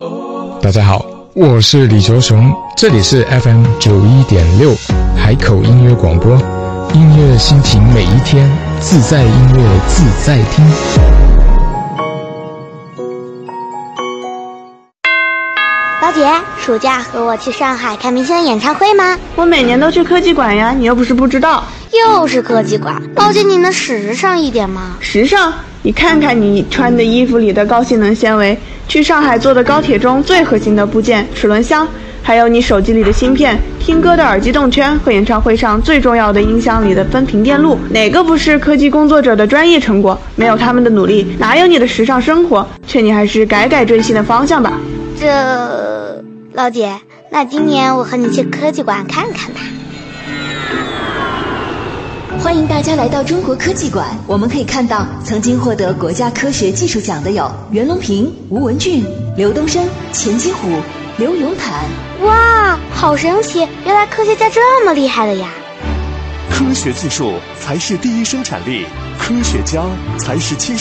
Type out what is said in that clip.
大家好，我是李卓雄，这里是 FM 91.6海口音乐广播，音乐心情每一天，自在音乐自在听。 老姐，暑假和我去上海看明星的演唱会吗？ 我每年都去科技馆呀，你又不是不知道。 又是科技馆，老姐你能时尚一点吗？ 时尚？你看看你穿的衣服里的高性能纤维，去上海坐的高铁中最核心的部件齿轮箱，还有你手机里的芯片，听歌的耳机动圈和演唱会上最重要的音箱里的分频电路，哪个不是科技工作者的专业成果？没有他们的努力，哪有你的时尚生活？劝你还是改追星的方向吧。 老姐，那今年我和你去科技馆看看吧。 欢迎大家来到中国科技馆，我们可以看到曾经获得国家科学技术奖的有袁隆平、吴文俊、刘东升、钱基虎、刘永坦。 哇，好神奇，原来科学家这么厉害的呀。 科学技术才是第一生产力，科学家才是切